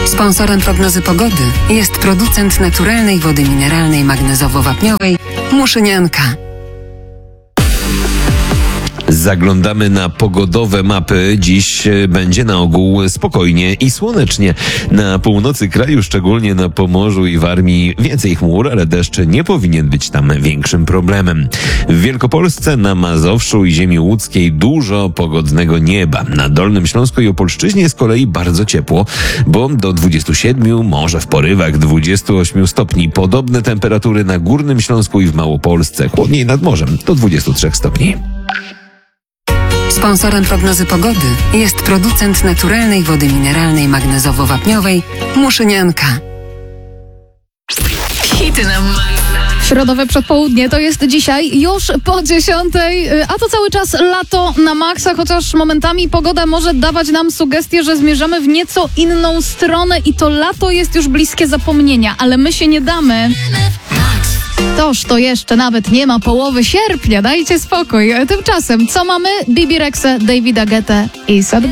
Sponsorem prognozy pogody jest producent naturalnej wody mineralnej magnezowo-wapniowej Muszynianka. Zaglądamy na pogodowe mapy. Dziś będzie na ogół spokojnie i słonecznie. Na północy kraju, szczególnie na Pomorzu i Warmii, więcej chmur, ale deszcz nie powinien być tam większym problemem. W Wielkopolsce, na Mazowszu i ziemi łódzkiej dużo pogodnego nieba. Na Dolnym Śląsku i Opolszczyźnie z kolei bardzo ciepło, bo do 27, może w porywach 28 stopni. Podobne temperatury na Górnym Śląsku i w Małopolsce. Chłodniej nad morzem do 23 stopni. Sponsorem prognozy pogody jest producent naturalnej wody mineralnej magnezowo-wapniowej Muszynianka. Hity na Środowe przedpołudnie to jest dzisiaj już po 10, a to cały czas lato na maksa, chociaż momentami pogoda może dawać nam sugestię, że zmierzamy w nieco inną stronę i to lato jest już bliskie zapomnienia, ale my się nie damy. Toż to jeszcze nawet nie ma połowy sierpnia, dajcie spokój. Tymczasem co mamy? Bibi Rexha, Davida Guetta i Sad